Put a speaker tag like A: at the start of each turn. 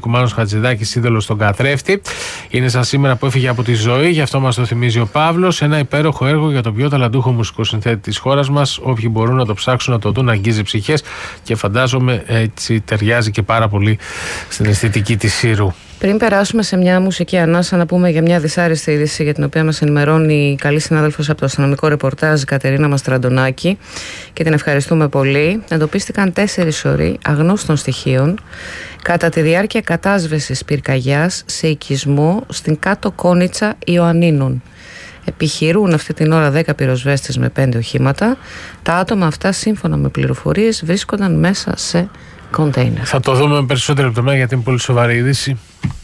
A: Κουμάνος Χατζηδάκης, είδωλος στον καθρέφτη. Είναι σαν σήμερα που έφυγε από τη ζωή, γι' αυτό μας το θυμίζει ο Παύλος. Ένα υπέροχο έργο για τον πιο ταλαντούχο μουσικοσυνθέτη της χώρας μας. Όποιοι μπορούν να το ψάξουν, να το δουν, αγγίζει ψυχές και φαντάζομαι έτσι ταιριάζει και πάρα πολύ στην αισθητική της Σύρου.
B: Πριν περάσουμε σε μια μουσική ανάσα, να πούμε για μια δυσάρεστη είδηση για την οποία μας ενημερώνει η καλή συνάδελφος από το αστυνομικό ρεπορτάζ Κατερίνα Μαστραντονάκη και την ευχαριστούμε πολύ. Εντοπίστηκαν 4 σωροί αγνώστων στοιχείων κατά τη διάρκεια κατάσβεσης πυρκαγιάς σε οικισμό στην κάτω Κόνιτσα Ιωαννίνων. Επιχειρούν αυτή την ώρα 10 πυροσβέστες με 5 οχήματα. Τα άτομα αυτά, σύμφωνα με πληροφορίες, βρίσκονταν μέσα σε κοντέινερ.
A: Θα το δούμε με περισσότερη λεπτομέρεια γιατί είναι πολύ σοβαρή είδηση.